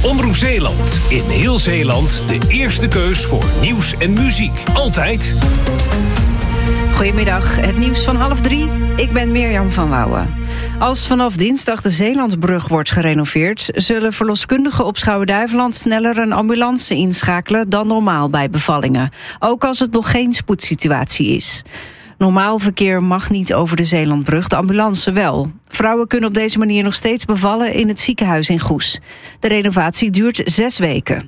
Omroep Zeeland. In heel Zeeland de eerste keus voor nieuws en muziek. Altijd. Goedemiddag, het nieuws van 2:30. Ik ben Mirjam van Wouwen. Als vanaf dinsdag de Zeelandsbrug wordt gerenoveerd, zullen verloskundigen op Schouwen-Duiveland sneller een ambulance inschakelen dan normaal bij bevallingen. Ook als het nog geen spoedsituatie is. Normaal verkeer mag niet over de Zeelandbrug, de ambulance wel. Vrouwen kunnen op deze manier nog steeds bevallen in het ziekenhuis in Goes. De renovatie duurt 6 weken.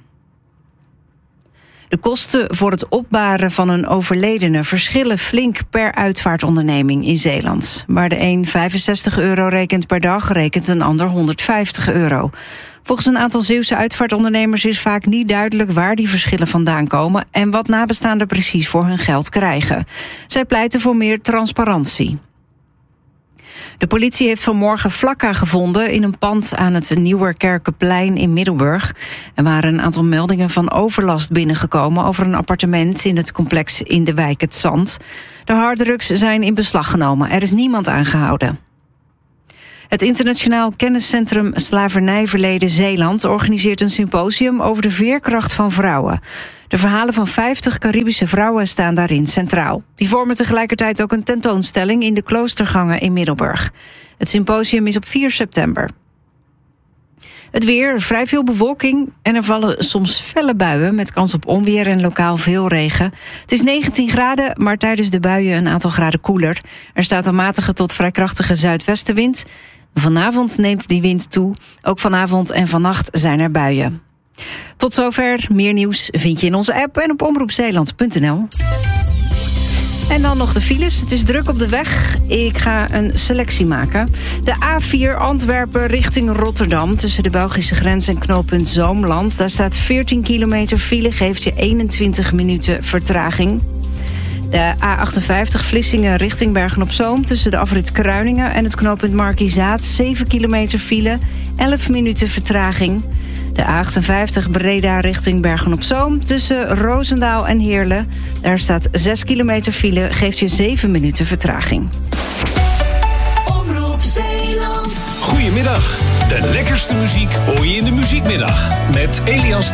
De kosten voor het opbaren van een overledene verschillen flink per uitvaartonderneming in Zeeland. Waar de een €65 rekent per dag, rekent een ander €150. Volgens een aantal Zeeuwse uitvaartondernemers is vaak niet duidelijk waar die verschillen vandaan komen en wat nabestaanden precies voor hun geld krijgen. Zij pleiten voor meer transparantie. De politie heeft vanmorgen vlakka gevonden in een pand aan het Nieuwerkerkenplein in Middelburg. Er waren een aantal meldingen van overlast binnengekomen over een appartement in het complex in de wijk Het Zand. De harddrugs zijn in beslag genomen. Er is niemand aangehouden. Het Internationaal Kenniscentrum Slavernijverleden Zeeland organiseert een symposium over de veerkracht van vrouwen. De verhalen van 50 Caribische vrouwen staan daarin centraal. Die vormen tegelijkertijd ook een tentoonstelling in de kloostergangen in Middelburg. Het symposium is op 4 september. Het weer, vrij veel bewolking en er vallen soms felle buien met kans op onweer en lokaal veel regen. Het is 19 graden, maar tijdens de buien een aantal graden koeler. Er staat een matige tot vrij krachtige zuidwestenwind. Vanavond neemt die wind toe. Ook vanavond en vannacht zijn er buien. Tot zover. Meer nieuws vind je in onze app en op omroepzeeland.nl. En dan nog de files. Het is druk op de weg. Ik ga een selectie maken. De A4 Antwerpen richting Rotterdam, tussen de Belgische grens en knooppunt Zoomland. Daar staat 14 kilometer file, geeft je 21 minuten vertraging. De A58 Vlissingen richting Bergen-op-Zoom, tussen de afrit Kruiningen en het knooppunt Markizaat, 7 kilometer file, 11 minuten vertraging. De A58 Breda richting Bergen-op-Zoom, tussen Roosendaal en Heerlen. Daar staat 6 kilometer file, geeft je 7 minuten vertraging. Omroep Zeeland. Goedemiddag. De lekkerste muziek hoor je in de Muziekmiddag. Met Elias